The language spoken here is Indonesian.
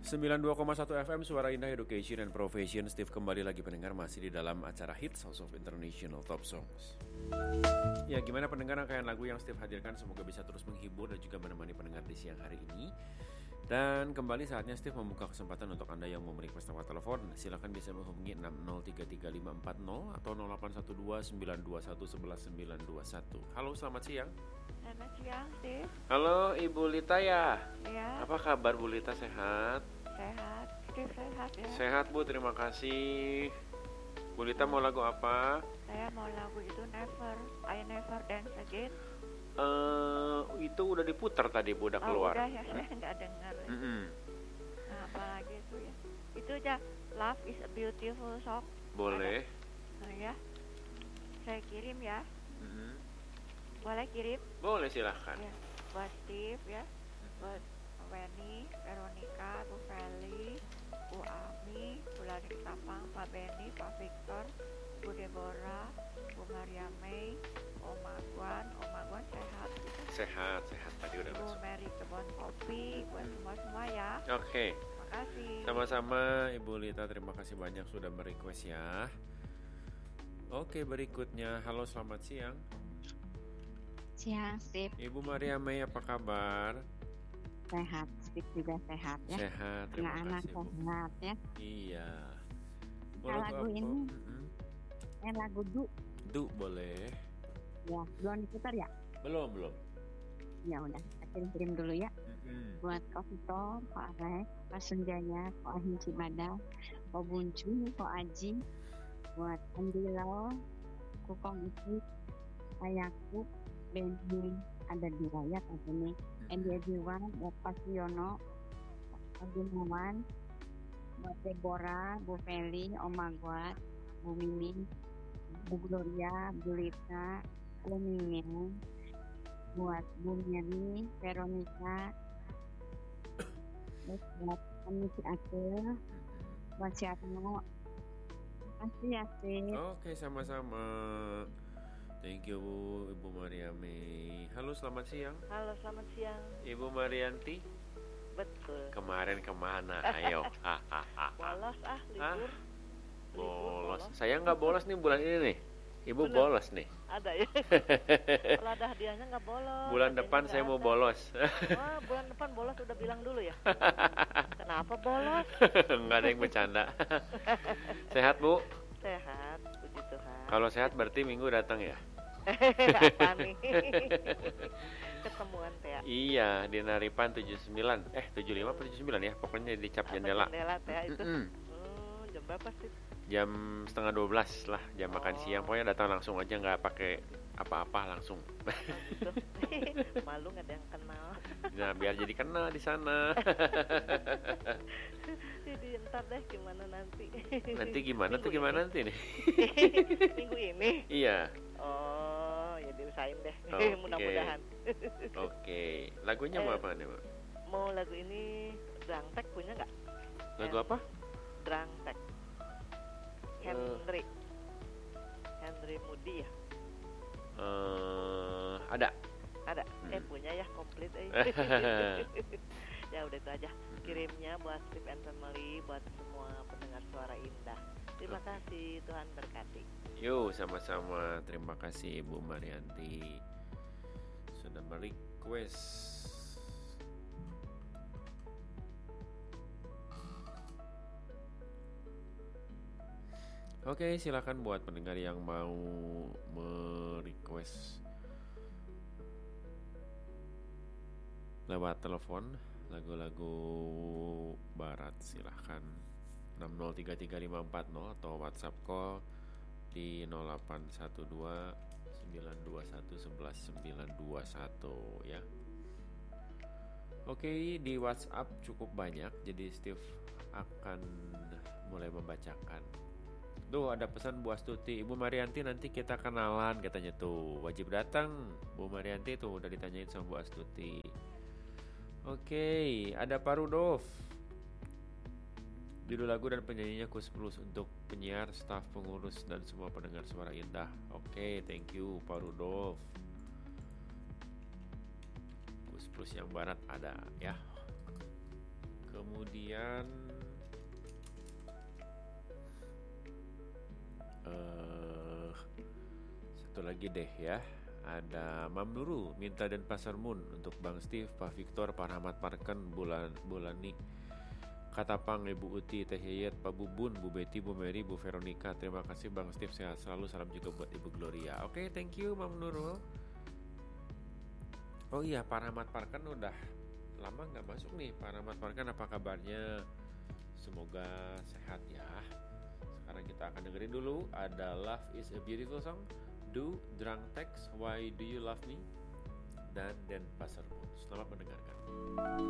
92,1 FM Suara Indah Education and Profession. Steve kembali lagi pendengar, masih di dalam acara Hits House of International Top Songs. Ya, gimana pendengar, rangkaian lagu yang Steve hadirkan semoga bisa terus menghibur dan juga menemani pendengar di siang hari ini. Dan kembali saatnya Steve membuka kesempatan untuk Anda yang mau merequest lewat telepon. Silakan bisa menghubungi 60333540 atau 0812-921-11921. Halo, selamat siang. Selamat siang, Steve. Halo, Ibu Lita ya? Ya. Apa kabar Bu Lita, sehat? Sehat, Steve sehat ya? Sehat Bu, terima kasih. Bu Lita mau lagu apa? Saya mau lagu itu I Never Dance Again. Itu udah diputar tadi Bu, udah keluar. Udah ya, saya nggak dengar. Nah, apalagi itu ya? Itu aja, Love is a Beautiful Song. Boleh. Ya, saya kirim ya. Boleh kirim? Boleh, silahkan. Ya, buat Steve ya, buat Weni, Veronica, Bu Feli, Bu Ami, Bu Lani Tapang, Pak Benny, Pak Victor, Bu Deborah, Bu Maria May, Oma Gwan sehat gitu. Sehat tadi udah Bu masuk. Mary Kebon Kopi, buat semua ya. Oke. Makasih. Sama-sama Ibu Lita, terima kasih banyak sudah merequest ya. Oke, berikutnya. Halo, selamat siang. Siang, Steve. Ibu Maria May, apa kabar? Sehat, Steve juga sehat ya. Sehat, terima Anak-anak kasih Bu. sehat ya. Iya. Lagu ini, lagu Du boleh. ya, belum diputar ya? Belum. Ya udah, kirim dulu ya. Buat Kak Victor, Pak Arek, Pak Sunjaya, Pak Ahim Cibada, Pak Buncu, Pak Aji, buat Andilo, Kukong Isi, Pak Yakub, Benny, ada di Raya Pak ini, Endi Ediwan, buat Pak Siono, Pak Gunawan, buat Deborah, Bu Feli, Om Magwat, Bu Mimin, Bu Gloria, Bu Lita, Bu Mimin, buat Bu Mary, Veronica, buat Komisi Aceh, buat Syarno. Makasih ya, Steve. Oke, sama-sama. Thank you Bu, Ibu Maria May. Halo, selamat siang. Halo, selamat siang. Ibu Marianti. Betul. Kemarin kemana? Ayo. Bolos libur. Bolos. Saya nggak bolos nih bulan ini nih. Ibu Bener. bolos nih. Ada ya. Kalau ada hadiahnya nggak bolos. Bulan depan saya mau bolos. Wah, bulan depan bolos udah bilang dulu ya. Kenapa bolos? Nggak ada yang bercanda. Sehat Bu? Sehat, puji Tuhan. Kalau sehat berarti minggu datang ya? Apa nih? Ketemuan teh. Iya, di Naripan 79. 75 atau 79 ya? Pokoknya di cap jendela. Jendela teh itu. Jam berapa sih? Jam 11:30 lah, jam makan siang. Pokoknya datang langsung aja, nggak pakai apa-apa, langsung. Gitu. Malu nggak ada yang kenal. Nah, biar jadi kenal di sana. Jadi ntar deh gimana nanti. Nanti gimana nanti nih? Minggu ini. Iya. Oh, ya diusahain deh. Okay. Mudah-mudahan. Oke. Lagunya mau apa nih, Mbak? Mau lagu ini Drangtek punya nggak? Lagu apa? Drangtek. Henry Moody ya? Ada. Punya ya, komplit Ya udah itu aja. Kirimnya buat Steve and Family, buat semua pendengar Suara Indah. Terima kasih, Tuhan berkati. Yuk, sama-sama. Terima kasih Ibu Marianti sudah merequest. Oke, silakan buat pendengar yang mau merequest lewat telepon lagu-lagu barat, silahkan 60333540 atau WhatsApp call di 0812 921 11921 ya. Oke, di WhatsApp cukup banyak, jadi Steve akan mulai membacakan. Tuh ada pesan Bu Astuti, Ibu Marianti nanti kita kenalan katanya tuh. Wajib datang Bu Marianti tuh, udah ditanyain sama Bu Astuti. Oke, ada Pak Rudolf. Judul lagu dan penyanyinya Kus Plus untuk penyiar, staf, pengurus, dan semua pendengar Suara Indah. Oke, thank you Pak Rudolf. Kus Plus yang barat ada ya. Kemudian Kemudian satu lagi deh ya. Ada Mam Nurul minta dan Pasar Moon untuk Bang Steve, Pak Victor, Pak Rahmat Parken, Bulani, Katapang, Ibu Uti, Teh Yayat, Pak Bubun, Bu Betty, Bu Mary, Bu Veronica. Terima kasih Bang Steve, sehat selalu. Salam juga buat Ibu Gloria. Oke, thank you Mam Nurul. Oh iya, Pak Rahmat Parken udah lama nggak masuk nih. Pak Rahmat Parken, apa kabarnya? Semoga sehat ya. Sekarang kita akan dengerin dulu. Ada Love is a Beautiful Song, Do, Drunk Text, Why Do You Love Me, dan Den Pasar Moon. Selamat mendengarkan.